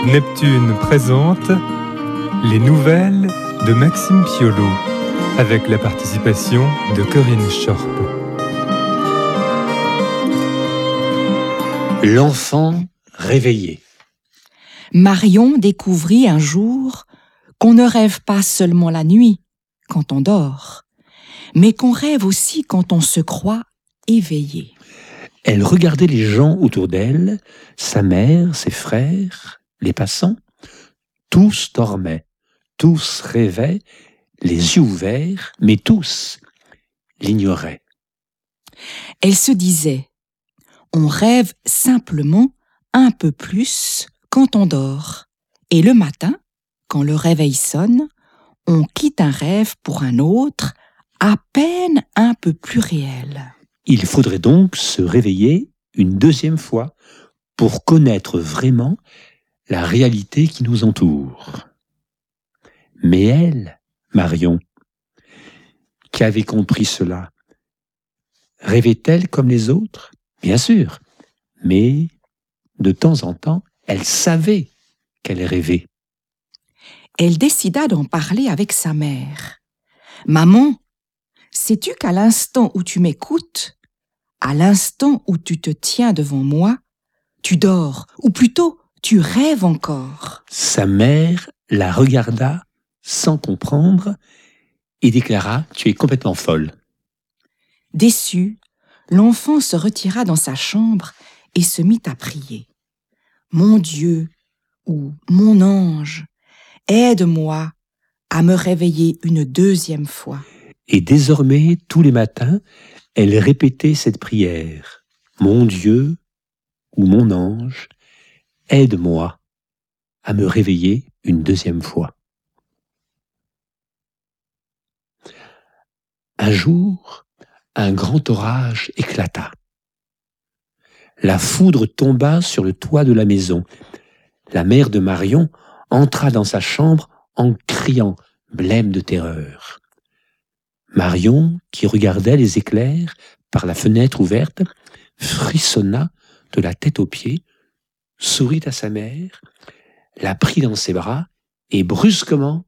Neptune présente les nouvelles de Maxime Piolo avec la participation de Corinne Schorp. L'enfant réveillé. Marion découvrit un jour qu'on ne rêve pas seulement la nuit, quand on dort, mais qu'on rêve aussi quand on se croit éveillé. Elle regardait les gens autour d'elle, sa mère, ses frères, les passants. Tous dormaient, tous rêvaient, les yeux ouverts, mais tous l'ignoraient. Elle se disait, on rêve simplement un peu plus quand on dort. Et le matin, quand le réveil sonne, on quitte un rêve pour un autre, à peine un peu plus réel. Il faudrait donc se réveiller une deuxième fois pour connaître vraiment la réalité qui nous entoure. Mais elle, Marion, qui avait compris cela, rêvait-elle comme les autres? Bien sûr, mais de temps en temps, elle savait qu'elle rêvait. Elle décida d'en parler avec sa mère. « Maman, sais-tu qu'à l'instant où tu m'écoutes, à l'instant où tu te tiens devant moi, tu dors, ou plutôt, tu rêves encore. » Sa mère la regarda sans comprendre et déclara « Tu es complètement folle. » Déçu, l'enfant se retira dans sa chambre et se mit à prier. « Mon Dieu ou mon ange, aide-moi à me réveiller une deuxième fois. » Et désormais, tous les matins, elle répétait cette prière. « Mon Dieu ou mon ange, aide-moi à me réveiller une deuxième fois. » Un jour, un grand orage éclata. La foudre tomba sur le toit de la maison. La mère de Marion entra dans sa chambre en criant, blême de terreur. Marion, qui regardait les éclairs par la fenêtre ouverte, frissonna de la tête aux pieds, sourit à sa mère, la prit dans ses bras et brusquement,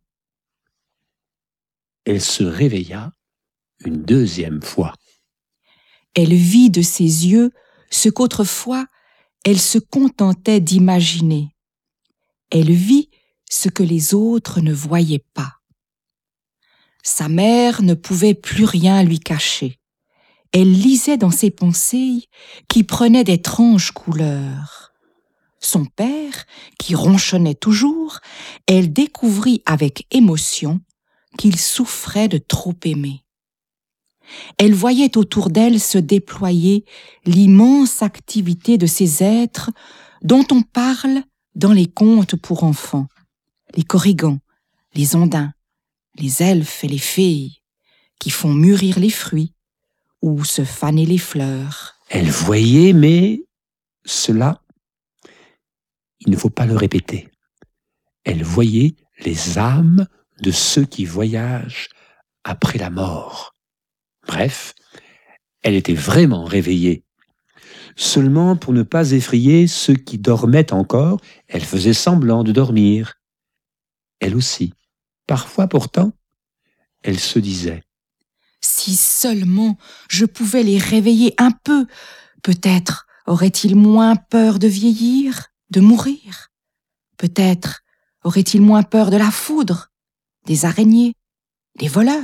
elle se réveilla une deuxième fois. Elle vit de ses yeux ce qu'autrefois elle se contentait d'imaginer. Elle vit ce que les autres ne voyaient pas. Sa mère ne pouvait plus rien lui cacher. Elle lisait dans ses pensées qui prenaient d'étranges couleurs. Son père, qui ronchonnait toujours, elle découvrit avec émotion qu'il souffrait de trop aimer. Elle voyait autour d'elle se déployer l'immense activité de ces êtres dont on parle dans les contes pour enfants, les corrigans, les ondins, les elfes et les fées, qui font mûrir les fruits ou se faner les fleurs. Elle voyait, mais cela, il ne faut pas le répéter. Elle voyait les âmes de ceux qui voyagent après la mort. Bref, elle était vraiment réveillée. Seulement pour ne pas effrayer ceux qui dormaient encore, elle faisait semblant de dormir. Elle aussi. Parfois pourtant, elle se disait « Si seulement je pouvais les réveiller un peu, peut-être auraient-ils moins peur de vieillir, de mourir. Peut-être auraient-ils moins peur de la foudre, des araignées, des voleurs. »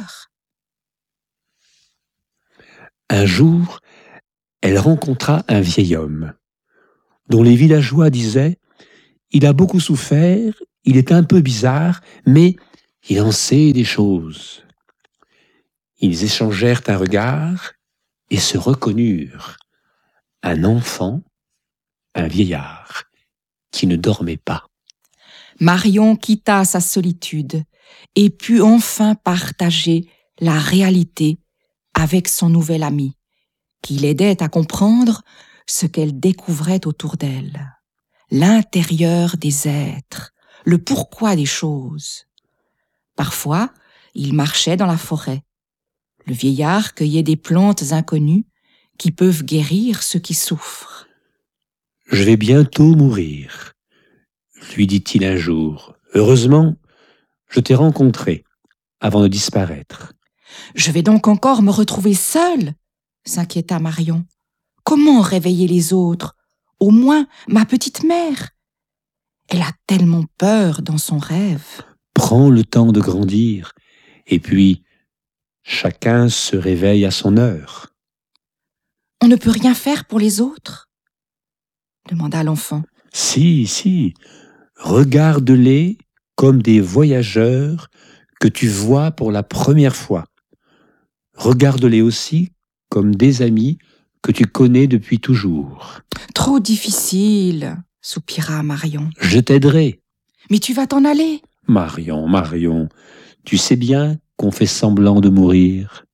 Un jour, elle rencontra un vieil homme, dont les villageois disaient « Il a beaucoup souffert, il est un peu bizarre, mais il en sait des choses. » Ils échangèrent un regard et se reconnurent. Un enfant, un vieillard, qui ne dormait pas. Marion quitta sa solitude et put enfin partager la réalité avec son nouvel ami, qui l'aidait à comprendre ce qu'elle découvrait autour d'elle, l'intérieur des êtres, le pourquoi des choses. Parfois, il marchait dans la forêt. Le vieillard cueillait des plantes inconnues qui peuvent guérir ceux qui souffrent. « Je vais bientôt mourir. lui dit-il un jour. Heureusement, je t'ai rencontré avant de disparaître. Je vais donc encore me retrouver seule, s'inquiéta Marion. Comment réveiller les autres, au moins ma petite mère? Elle a tellement peur dans son rêve. Prends le temps de grandir, et puis chacun se réveille à son heure. On ne peut rien faire pour les autres? Demanda l'enfant. Si, regarde-les comme des voyageurs que tu vois pour la première fois. Regarde-les aussi comme des amis que tu connais depuis toujours. Trop difficile, soupira Marion. Je t'aiderai. Mais tu vas t'en aller. Marion, tu sais bien qu'on fait semblant de mourir.